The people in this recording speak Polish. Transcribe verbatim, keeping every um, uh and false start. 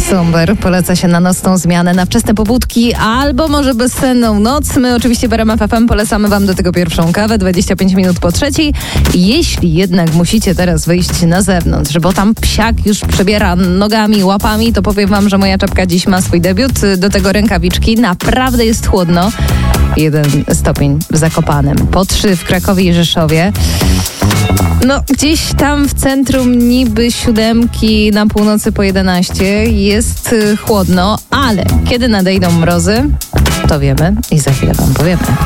Somber poleca się na nocną zmianę, na wczesne pobudki albo może bezsenną noc. My oczywiście w R M F F M polecamy Wam do tego pierwszą kawę, dwadzieścia pięć minut po trzeciej. Jeśli jednak musicie teraz wyjść na zewnątrz, bo tam psiak już przebiera nogami, łapami, to powiem Wam, że moja czapka dziś ma swój debiut. Do tego rękawiczki. Naprawdę jest chłodno. Jeden stopień w Zakopanem, po trzy w Krakowie i Rzeszowie. No, gdzieś tam w centrum niby siódemki, na północy po jedenaście. Jest chłodno, ale kiedy nadejdą mrozy, to wiemy i za chwilę Wam powiemy.